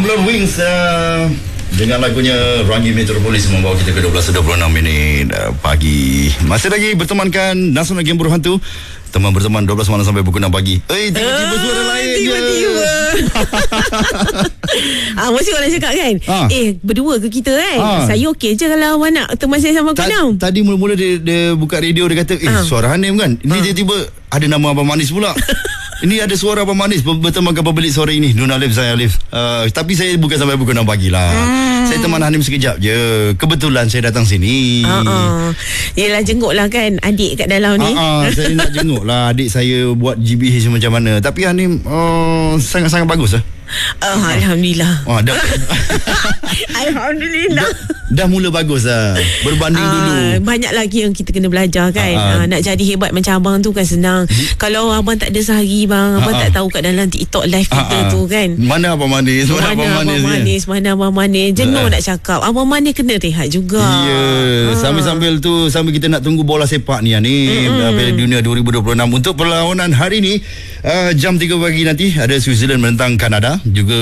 Kumpulan Wings dengan lagunya Rangi Metropolis membawa kita ke 12.26 minit pagi. Masih lagi bertemankan Nasional Game Buruh Hantu. Teman berteman 12 malam sampai pukul 6 pagi. Tiba-tiba suara lain tiba-tiba. Mesti orang cakap kan, berdua ke kita kan? Saya okey je kalau awak nak teman saya sama kau. Tadi mula-mula dia buka radio, dia kata suara Hanim kan. Ini tiba-tiba ada nama Abang Manis pula. Ini ada suara Abang Manis bertemankan pemilik sore ini, Nun Alif, saya Alif. Tapi saya bukan sampai pukul 6 pagi lah. Saya teman Hanim sekejap je. Kebetulan saya datang sini. Yelah, jenguk lah kan adik kat dalam ni. Saya nak jenguk lah adik saya buat GBH macam mana. Tapi Hanim sangat-sangat bagus lah. Alhamdulillah. Alhamdulillah. Dah mula bagus lah berbanding dulu. Banyak lagi yang kita kena belajar kan. Nak jadi hebat macam abang tu kan senang. Kalau abang tak ada sehari bang, abang tak tahu kat dalam TikTok live kita tu kan, mana Abang Manis, mana Abang Manis. Jenuh nak cakap. Abang Manis kena rehat juga. Sambil-sambil tu, sambil kita nak tunggu bola sepak ni Piala Dunia 2026 untuk perlawanan hari ni, jam 3 pagi nanti ada Switzerland menentang Kanada. Juga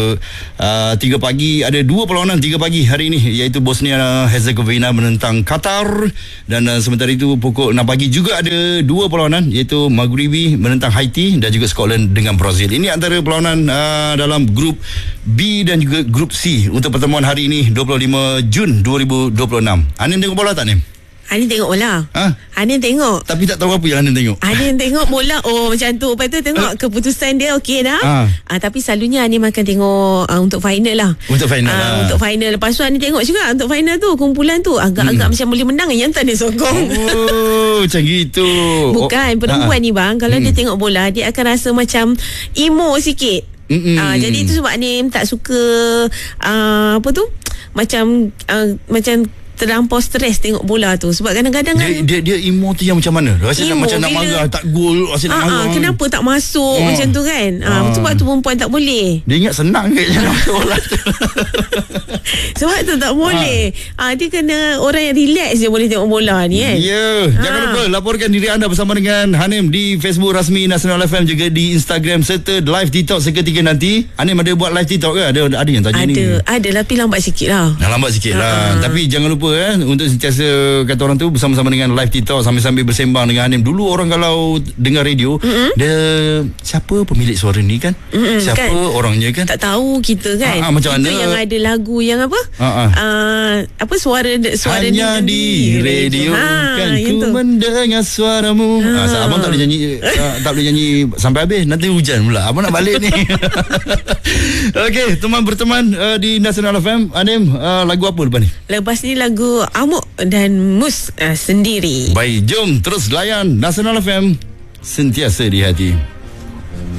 3 pagi ada 2 perlawanan 3 pagi hari ini, iaitu Bosnia Herzegovina menentang Qatar. Dan sementara itu pukul 6 pagi juga ada 2 perlawanan, iaitu Maghribi menentang Haiti dan juga Scotland dengan Brazil. Ini antara perlawanan dalam grup B dan juga grup C untuk pertemuan hari ini 25 Jun 2026. Anin tengok bola tak, Nim? Anin tengok bola. Anin tengok. Tapi tak tahu apa yang Anin tengok. Anin tengok bola. Macam tu. Lepas tu tengok keputusan dia okey dah. Tapi selalunya Anin akan tengok untuk final lah. Untuk final. Lepas tu Anin tengok juga untuk final tu. Kumpulan tu agak-agak macam boleh menang, yang tak dia sokong. Macam gitu. Bukan. Perempuan ni bang, kalau dia tengok bola, dia akan rasa macam emo sikit. Jadi itu sebab Anin tak suka apa tu, macam terlampau stres tengok bola tu. Sebab kadang-kadang dia emo tu yang macam mana? Rasa macam nak marah, tak gol, rasa nak marah. Kenapa tak masuk macam tu kan? Sebab tu perempuan tak boleh. Dia ingat senang ke nak masuk bola tu. Sebab tu tak boleh. Dia kena orang yang relax je boleh tengok bola ni kan. Jangan lupa laporkan diri anda bersama dengan Hanim di Facebook rasmi Nasional FM, juga di Instagram, serta live TikTok seketika nanti. Hanim ada buat live TikTok ke? Ada yang tanya ni. Ada tapi lambat sikit lah. Tapi jangan lupa untuk sentiasa, kata orang tu, bersama-sama dengan live TikTok sambil-sambil bersembang dengan Hanim. Dulu orang kalau dengar radio, dia siapa pemilik suara ni kan? Siapa kan? Orangnya kan? Tak tahu kita kan. Macam mana? Itu yang ada lagu yang apa? Apa suara hanya di radio kan ku mendengar suaramu. Abang tak boleh nyanyi tak boleh nyanyi sampai habis, nanti hujan pula. Abang nak balik ni. Okey, teman berteman di Nasional FM. Hanim, lagu apa lepas ni? Lepas ni lagu Amuk dan Mus Sendiri. Baik, jom terus layan Nasional FM, sentiasa di hati.